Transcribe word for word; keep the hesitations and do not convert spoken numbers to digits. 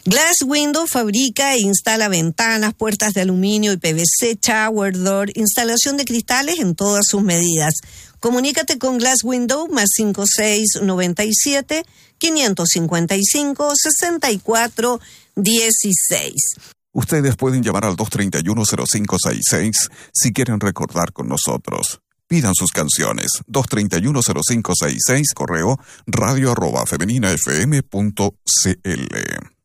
Glass Window fabrica e instala ventanas, puertas de aluminio y P V C, shower door, instalación de cristales en todas sus medidas. Comunícate con Glass Window más cinco seis nueve siete, cinco cinco cinco, seis cuatro uno seis. Ustedes pueden llamar al dos tres uno cero cinco seis seis si quieren recordar con nosotros. Pidan sus canciones. dos tres uno cero cinco seis seis, correo radio arroba femenina f m punto c l.